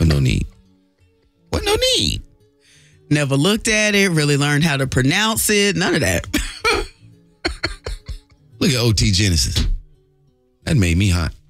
No need. What? No need. Never looked at it, really learned how to pronounce it. None of that. Look at OT Genesis. That made me hot.